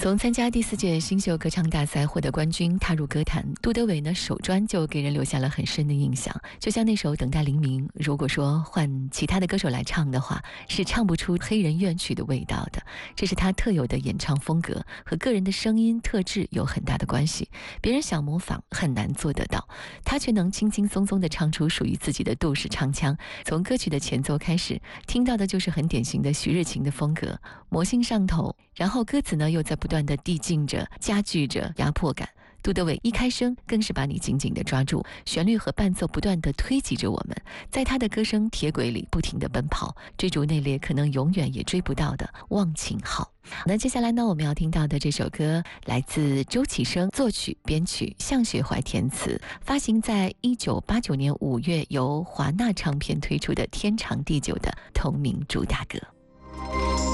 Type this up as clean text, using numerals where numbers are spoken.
从参加第4届新秀歌唱大赛获得冠军，踏入歌坛，杜德伟呢首专就给人留下了很深的印象。就像那首《等待黎明》，如果说换其他的歌手来唱的话，是唱不出黑人怨曲的味道的。这是他特有的演唱风格，和个人的声音特质有很大的关系。别人想模仿很难做得到，他却能轻轻松松地唱出属于自己的杜氏唱腔。从歌曲的前奏开始，听到的就是很典型的徐日勤的风格，魔性上头。然后歌词呢又在不断的递进着，加剧着压迫感。杜德伟一开声更是把你紧紧地抓住，旋律和伴奏不断地推挤着我们，在他的歌声铁轨里不停地奔跑，追逐那列可能永远也追不到的忘情号。那接下来呢，我们要听到的这首歌来自周启生作曲编曲，向雪怀填词，发行在1989年5月由华纳唱片推出的天长地久的同名主打歌。